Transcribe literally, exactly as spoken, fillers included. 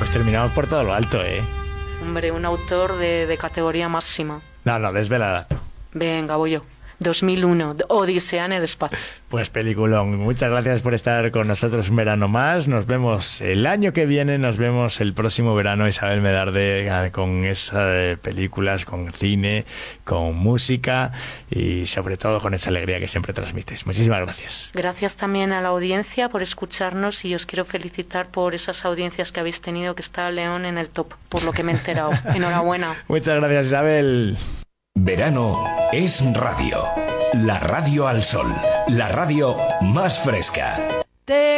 hemos terminado por todo lo alto, ¿eh? Hombre, un autor de, de categoría máxima. No, no, desvela dato. Venga, voy yo. dos mil uno, Odisea en el espacio. Pues peliculón. Muchas gracias por estar con nosotros un verano más. Nos vemos el año que viene, nos vemos el próximo verano, Isabel Medarde, con esas películas, con cine, con música y sobre todo con esa alegría que siempre transmites. Muchísimas gracias. Gracias también a la audiencia por escucharnos y os quiero felicitar por esas audiencias que habéis tenido, que está León en el top, por lo que me he enterado. Enhorabuena. Muchas gracias, Isabel. Verano es radio. La radio al sol. La radio más fresca.